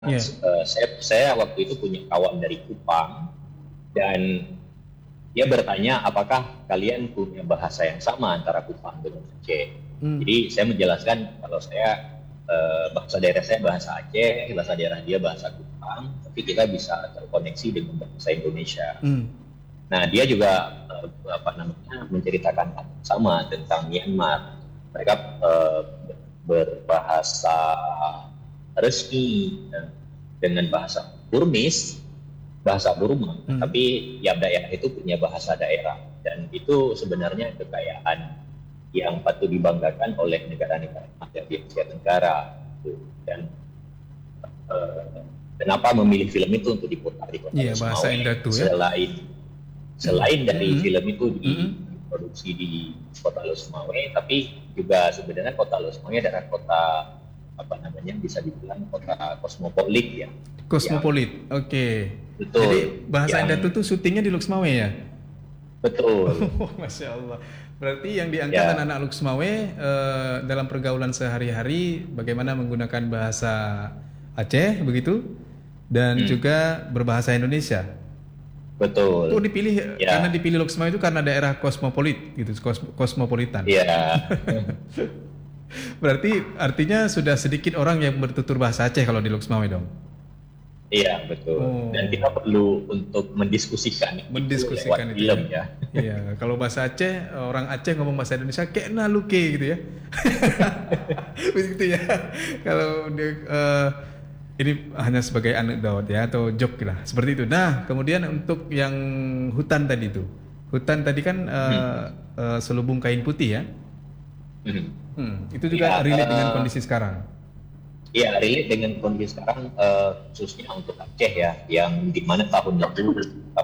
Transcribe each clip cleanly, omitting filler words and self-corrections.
Iya. Saya waktu itu punya kawan dari Kupang dan dia bertanya apakah kalian punya bahasa yang sama antara Kupang dengan Aceh. Hmm. Jadi saya menjelaskan kalau saya bahasa daerah saya bahasa Aceh, bahasa daerah dia bahasa Kupang, tapi kita bisa terkoneksi dengan bahasa Indonesia. Hmm. Nah, dia juga menceritakan hal yang sama tentang Myanmar. Mereka berbahasa resmi dengan bahasa Burmese, bahasa Burma, tapi tiap daerah itu punya bahasa daerah dan itu sebenarnya kekayaan yang patut dibanggakan oleh negara-negara di Asia Tenggara. Dan kenapa memilih film itu untuk diputar di Kota Iya, Los bahasa Mawai Endatu ya. selain dari film itu diproduksi di Kota Los Mawai, tapi juga sebenarnya Kota Los Mawai adalah kota bisa dibilang kota kosmopolit ya. Kosmopolit, oke. Betul. Jadi bahasa Endatu tuh syutingnya di Lux Mawai ya? Betul. Masya Allah. Berarti yang diangkat anak-anak Lux Mawai dalam pergaulan sehari-hari bagaimana menggunakan bahasa Aceh begitu dan juga berbahasa Indonesia. Betul. Itu dipilih karena dipilih Lux Mawai itu karena daerah kosmopolit gitu, kosmopolitan. Iya. Berarti artinya sudah sedikit orang yang bertutur bahasa Aceh kalau di Lux Mawai dong. Iya, betul. Dan kita perlu untuk mendiskusikan itu film ya. Iya, kalau bahasa Aceh, orang Aceh ngomong bahasa Indonesia kayak naluke gitu ya. Begitu ya. Kalau ini hanya sebagai anekdot ya atau joke lah, seperti itu. Nah, kemudian untuk yang hutan tadi itu. Hutan tadi kan selubung kain putih ya. Itu juga relate dengan kondisi sekarang. Iya, relate dengan kondisi sekarang, khususnya untuk Aceh ya, yang di mana tahun lalu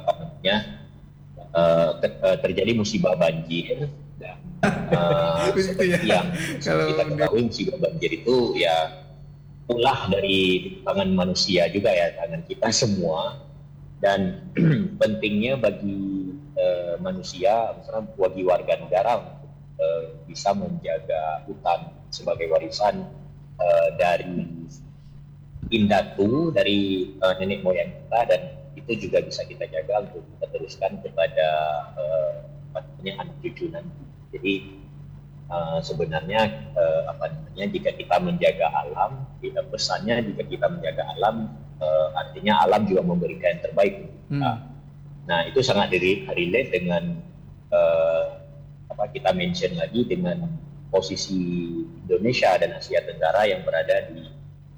terjadi musibah banjir dan yang kita ketahui musibah banjir itu ya ulah dari tangan manusia juga ya, tangan kita semua. Dan pentingnya bagi manusia, misalnya bagi warga negara untuk bisa menjaga hutan sebagai warisan dari Indatu, dari nenek moyang kita, dan itu juga bisa kita jaga untuk kita teruskan kepada anak cucu nanti. Jadi sebenarnya jika kita menjaga alam, pesannya jika kita menjaga alam, artinya alam juga memberikan yang terbaik untuk kita. Nah, itu sangat relate dengan kita mention lagi dengan posisi Indonesia dan Asia Tenggara yang berada di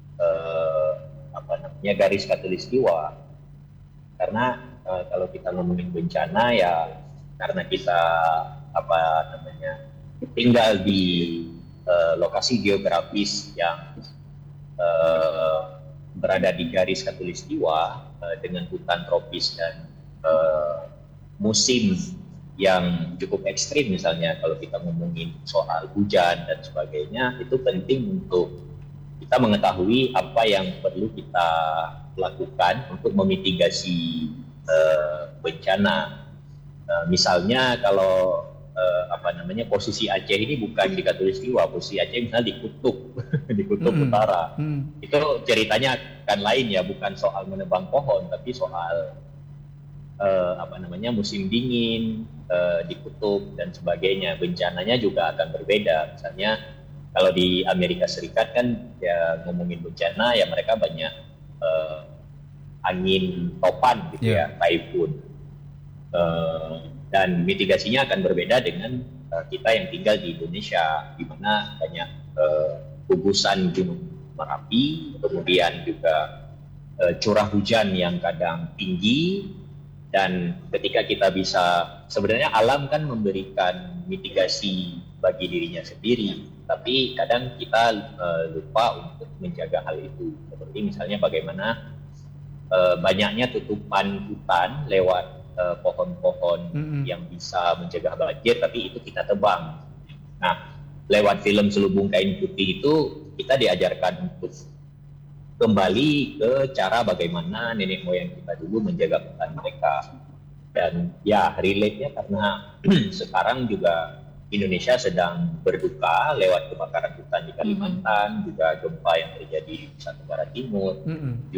garis khatulistiwa. Karena kalau kita ngomongin bencana ya karena kita tinggal di lokasi geografis yang berada di garis khatulistiwa dengan hutan tropis dan musim yang cukup ekstrim, misalnya kalau kita ngomongin soal hujan dan sebagainya, itu penting untuk kita mengetahui apa yang perlu kita lakukan untuk memitigasi bencana. Misalnya kalau posisi Aceh ini bukan di khatulistiwa, posisi Aceh misalnya di kutub di kutub utara. Itu ceritanya kan lain ya, bukan soal menebang pohon, tapi soal musim dingin di kutub dan sebagainya. Bencananya juga akan berbeda. Misalnya kalau di Amerika Serikat kan ya ngomongin bencana ya mereka banyak angin topan gitu ya, typhoon. Dan mitigasinya akan berbeda dengan kita yang tinggal di Indonesia, di mana banyak gugusan gunung Merapi, kemudian juga curah hujan yang kadang tinggi. Dan ketika kita bisa, sebenarnya alam kan memberikan mitigasi bagi dirinya sendiri, tapi kadang kita lupa untuk menjaga hal itu. Seperti misalnya bagaimana banyaknya tutupan hutan lewat pohon-pohon yang bisa mencegah banjir, tapi itu kita tebang. Nah, lewat film Selubung Kain Putih itu kita diajarkan untuk kembali ke cara bagaimana nenek moyang kita dulu menjaga hutan mereka. Dan ya relate-nya karena sekarang juga Indonesia sedang berduka lewat kebakaran hutan di Kalimantan, juga gempa yang terjadi di Nusa Tenggara Timur,